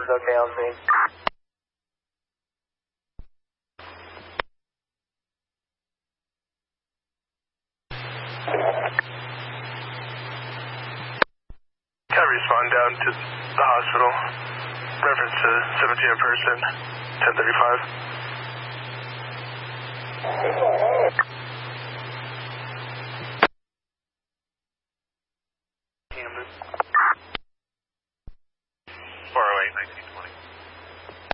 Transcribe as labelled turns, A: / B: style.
A: is okay on scene.
B: Can I respond down to the hospital? Reference to 17 person, 1035.